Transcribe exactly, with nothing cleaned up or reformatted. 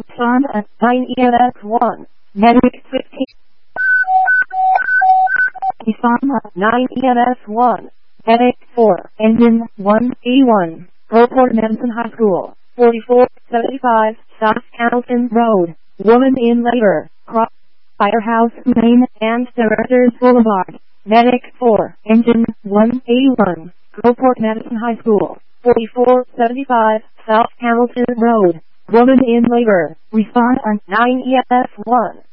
Son at nine E M S one, Medic fifteen. Son at nine E M S one, Medic four, Engine one E one, Gulfport Medicine High School, forty-four seventy-five South Hamilton Road, woman in labor, cross Firehouse Lane and Directors Boulevard, Medic four, Engine one eighty-one, Gulfport Medicine High School, forty-four seventy-five South Hamilton Road, woman in labor, respond on nine E M S one.